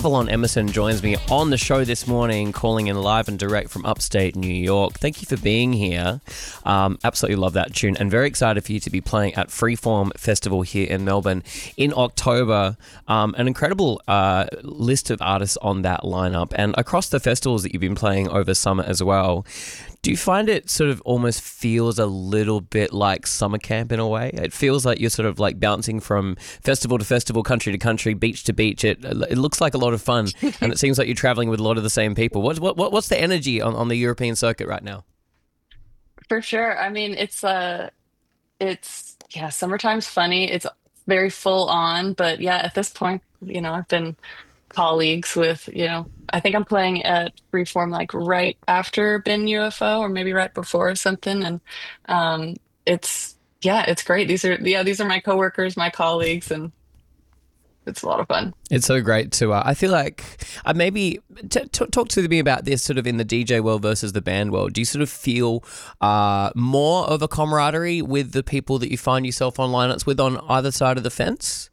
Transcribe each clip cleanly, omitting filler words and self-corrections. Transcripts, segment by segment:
Avalon Emerson joins me on the show this morning, calling in live and direct from upstate New York. Thank you for being here. Absolutely love that tune, and very excited for you to be playing at Freeform Festival here in Melbourne in October. An incredible list of artists on that lineup, and across the festivals that you've been playing over summer as well. Do you find it sort of almost feels a little bit like summer camp in a way? It feels like you're sort of like bouncing from festival to festival, country to country, beach to beach. It looks like a lot of fun, and it seems like you're traveling with a lot of the same people. What's the energy on the European circuit right now? For sure. I mean, it's yeah, summertime's funny. It's very full on, but yeah, at this point, I've been colleagues with, I think I'm playing at Freeform like right after Bin UFO or maybe right before or something. And um it's yeah, it's great. These are my coworkers, my colleagues, and it's a lot of fun. It's so great to. I feel like maybe talk to me about this sort of in the DJ world versus the band world. Do you sort of feel more of a camaraderie with the people that you find yourself on lineups with on either side of the fence?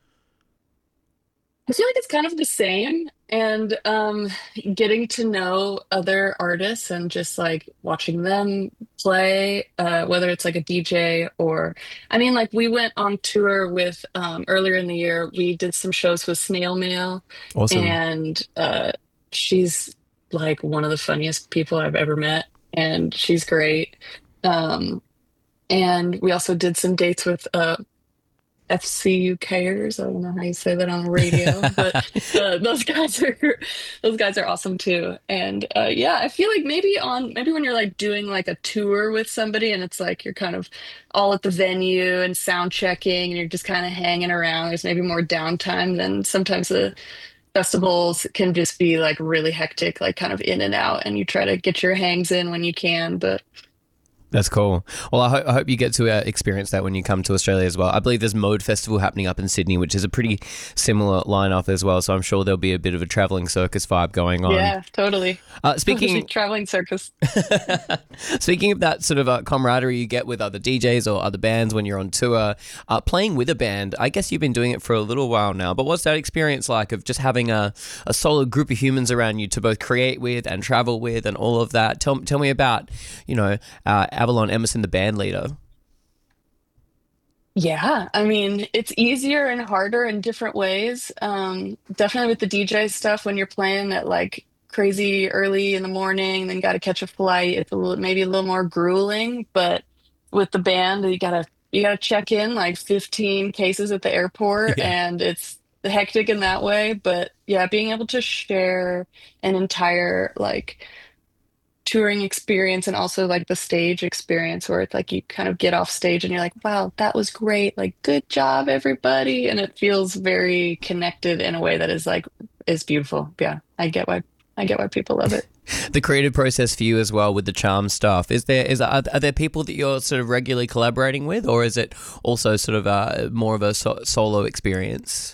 I feel like it's kind of the same. And getting to know other artists and just like watching them play, whether it's like a DJ or, I mean, like we went on tour with, earlier in the year, we did some shows with Snail Mail, Awesome. and she's like one of the funniest people I've ever met, and she's great. Um, and we also did some dates with FCUKers. I don't know how you say that on the radio, but those guys are awesome too. And yeah, I feel like maybe when you're like doing like a tour with somebody and it's like you're kind of all at the venue and sound checking and you're just kind of hanging around. There's maybe more downtime than sometimes the festivals can just be like really hectic, like kind of in and out, and you try to get your hangs in when you can. But That's cool. Well, I hope you get to experience that when you come to Australia as well. I believe there's Mode Festival happening up in Sydney, which is a pretty similar lineup as well. So I'm sure there'll be a bit of a traveling circus vibe going on. yeah, totally. Speaking Traveling circus. Speaking of that sort of camaraderie you get with other DJs or other bands when you're on tour, playing with a band, I guess you've been doing it for a little while now, but what's that experience like of just having a solid group of humans around you to both create with and travel with and all of that? Tell me about, Avalon Emerson, the band leader. Yeah, I mean, it's easier and harder in different ways. Definitely with the DJ stuff when you're playing at like crazy early in the morning, then got to catch a flight. It's maybe a little more grueling, but with the band, you gotta check in like 15 cases at the airport, Yeah. and it's hectic in that way. But yeah, being able to share an entire like touring experience and also like the stage experience where it's like you kind of get off stage and you're like, wow, that was great. Like, good job, everybody. And it feels very connected in a way that is beautiful. Yeah, I get why people love it. The creative process for you as well with the charm stuff. Are there people that you're sort of regularly collaborating with, or is it also sort of more of a solo experience?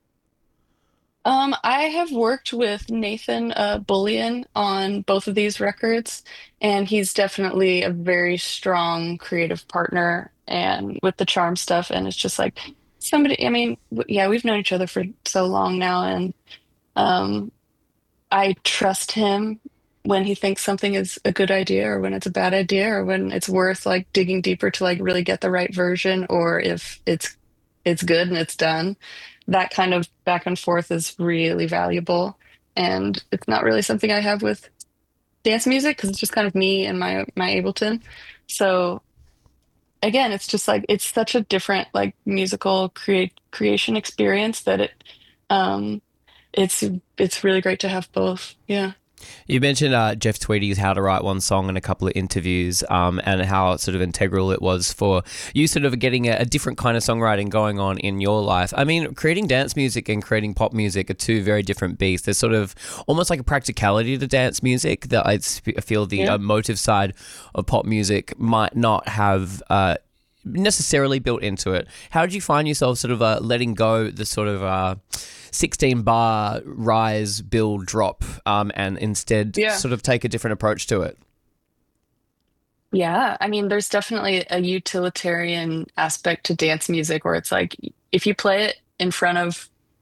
I have worked with Nathan Bullion on both of these records, and he's definitely a very strong creative partner and with the charm stuff. And it's just like somebody, I mean, yeah, we've known each other for so long now, and um, I trust him when he thinks something is a good idea or when it's a bad idea or when it's worth like digging deeper to like really get the right version or if it's good and it's done. That kind of back and forth is really valuable. And it's not really something I have with dance music because it's just kind of me and my Ableton. So again, it's just like it's such a different like musical creation experience that um it's it's really great to have both. Yeah. You mentioned Jeff Tweedy's How to Write One Song in a couple of interviews, and how sort of integral it was for you sort of getting a different kind of songwriting going on in your life. I mean, creating dance music and creating pop music are two very different beasts. There's sort of almost like a practicality to dance music that I feel the Yeah. emotive side of pop music might not have necessarily built into it. How did you find yourself sort of letting go the sort of 16 bar rise, build, drop, and instead Yeah. sort of take a different approach to it? Yeah, I mean, there's definitely a utilitarian aspect to dance music where it's like if you play it in front of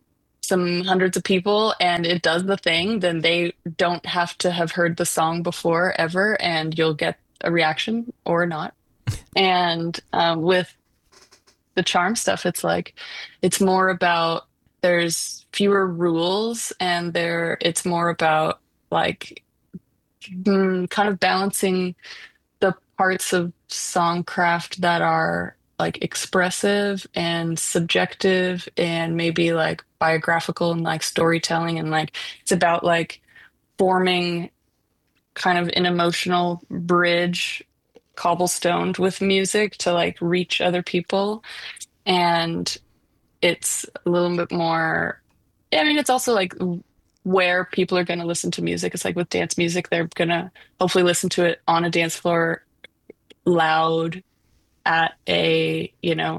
some hundreds of people and it does the thing, then they don't have to have heard the song before ever, and you'll get a reaction or not. And with the charm stuff, it's like it's more about there's fewer rules, and it's more about like kind of balancing the parts of songcraft that are like expressive and subjective and maybe like biographical and like storytelling, and like it's about like forming kind of an emotional bridge cobblestoned with music to like reach other people. And it's a little bit more, I mean, it's also like where people are going to listen to music. It's like with dance music, they're going to hopefully listen to it on a dance floor loud at a,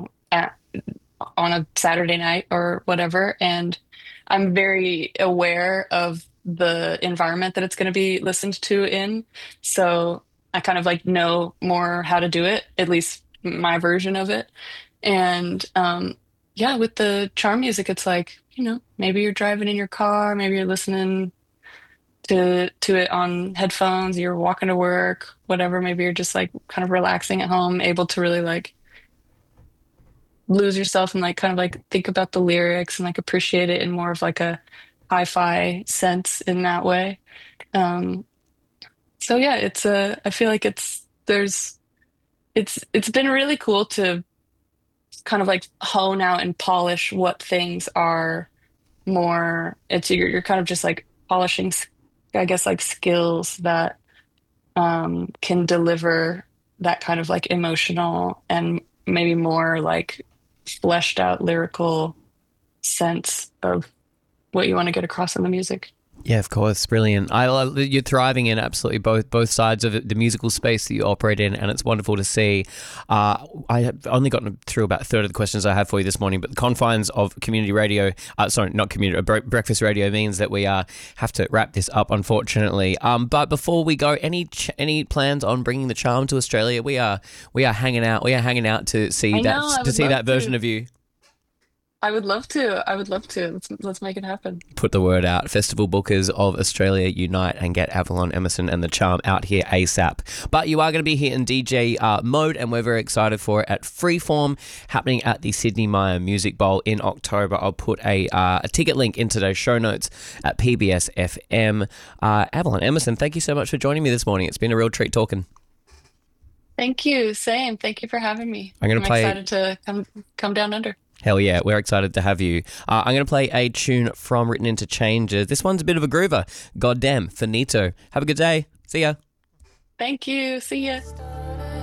on a Saturday night or whatever. And I'm very aware of the environment that it's going to be listened to in. So I kind of like know more how to do it, at least my version of it. And yeah, with the charm music, it's like, maybe you're driving in your car, maybe you're listening to it on headphones, you're walking to work, whatever, maybe you're just like kind of relaxing at home, able to really like lose yourself and like kind of like think about the lyrics and like appreciate it in more of like a hi-fi sense in that way. Um, so yeah, I feel like it's been really cool to kind of like hone out and polish what things are more, you're kind of just like polishing, I guess, like skills that can deliver that kind of like emotional and maybe more like fleshed out lyrical sense of what you want to get across in the music. Yeah, of course, brilliant. I love that you're thriving in absolutely both sides of the musical space that you operate in, and it's wonderful to see. I have only gotten through about a third of the questions I have for you this morning, but the confines of community radio, sorry, not community, breakfast radio means that we have to wrap this up, unfortunately. But before we go, any plans on bringing the charm to Australia? We are hanging out. We are hanging out to see that version of you. I would love to. I would love to. Let's make it happen. Put the word out. Festival bookers of Australia, unite and get Avalon Emerson and the Charm out here ASAP. But you are going to be here in DJ mode, and we're very excited for it at Freeform, happening at the Sydney Myer Music Bowl in October. I'll put a ticket link in today's show notes at PBS FM. Avalon Emerson, thank you so much for joining me this morning. It's been a real treat talking. Thank you. Same. Thank you for having me. I'm excited to come down under. Hell yeah, we're excited to have you. I'm going to play a tune from Written Into Changes. This one's a bit of a groover. Goddamn, finito. Have a good day. See ya. Thank you. See ya.